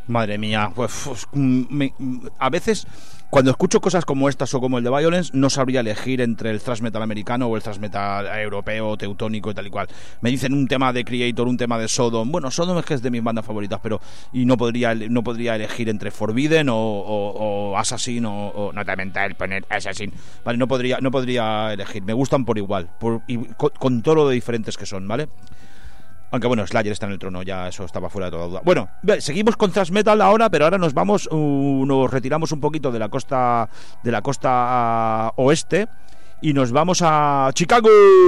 Madre mía, pues a veces cuando escucho cosas como estas o como el de Violence no sabría elegir entre el thrash metal americano o el thrash metal europeo, teutónico y tal y cual. Me dicen un tema de Creator, un tema de Sodom. Bueno, Sodom es que es de mis bandas favoritas, pero y no podría elegir entre Forbidden o Assassin o no te mental poner Assassin. Vale, no podría elegir. Me gustan por igual, con todo lo de diferentes que son, ¿vale? Aunque bueno, Slayer está en el trono, ya eso estaba fuera de toda duda. Bueno, seguimos con thrash metal ahora, pero ahora nos retiramos un poquito de la costa oeste y nos vamos a Chicago.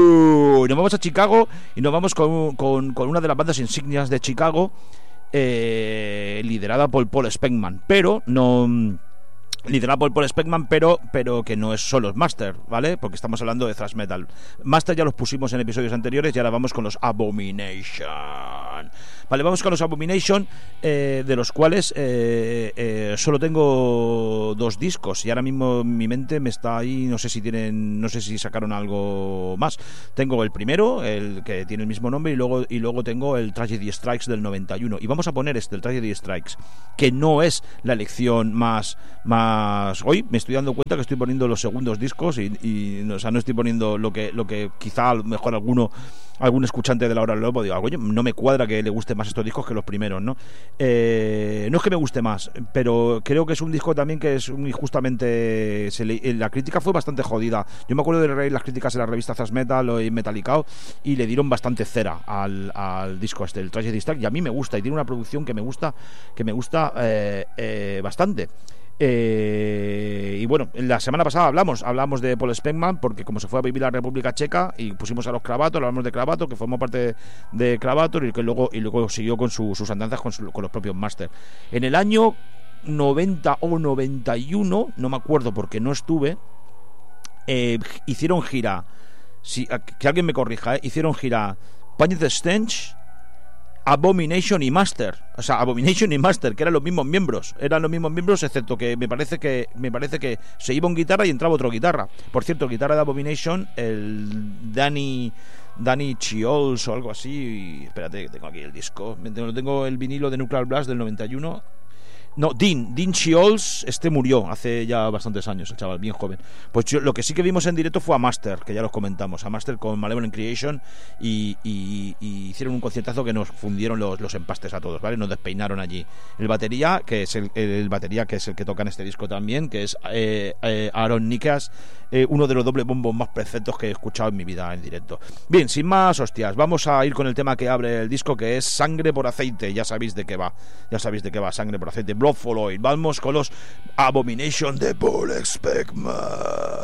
Y nos vamos con una de las bandas insignias de Chicago, liderada por Paul Speckman, pero que no es solo Master, ¿vale? Porque estamos hablando de thrash metal. Master ya los pusimos en episodios anteriores y ahora vamos con los Abomination. Vale, vamos con los Abomination, de los cuales solo tengo 2 discos y ahora mismo mi mente me está ahí, no sé si sacaron algo más. Tengo el primero, el que tiene el mismo nombre, y luego tengo el Tragedy Strikes del 91 y vamos a poner el Tragedy Strikes, que no es la elección más hoy me estoy dando cuenta que estoy poniendo los segundos discos y o sea, no estoy poniendo lo que quizá a lo mejor algún escuchante de la hora del lobo diga, oye, no me cuadra que le guste más estos discos que los primeros, ¿no? No es que me guste más, pero creo que es un disco también que es injustamente la crítica fue bastante jodida. Yo me acuerdo de leer las críticas en la revista Thrash Metal o en Metallicao y le dieron bastante cera al disco el Tragedy Strike, y a mí me gusta y tiene una producción que me gusta bastante. Y bueno, la semana pasada hablamos de Paul Speckman porque como se fue a vivir a la República Checa y pusimos a los Cravator, hablamos de Cravator, que formó parte de Cravator y que luego siguió con sus andanzas con los propios Master. En el año 90 o 91, no me acuerdo porque no estuve, hicieron gira, que alguien me corrija, hicieron gira Punished the Stench, Abomination y Master, que eran los mismos miembros, excepto que me parece que se iba un guitarra y entraba otro guitarra. Por cierto, guitarra de Abomination, el Danny Chiols o algo así. Espérate, que tengo aquí el disco, tengo el vinilo de Nuclear Blast del 91. No, Dean Chiols, murió hace ya bastantes años, el chaval, bien joven. Pues lo que sí que vimos en directo fue a Master, que ya los comentamos, a Master con Malevolent Creation y hicieron un conciertazo que nos fundieron los empastes a todos, ¿vale? Nos despeinaron allí. El batería, que es el batería que es el que toca en este disco también, que es Aaron Nikas, uno de los doble bombos más perfectos que he escuchado en mi vida en directo. Bien, sin más hostias, vamos a ir con el tema que abre el disco, que es Sangre por Aceite. Ya sabéis de qué va, Sangre por Aceite, Blood for Oil. Vamos con los Abomination de Paul Speckman.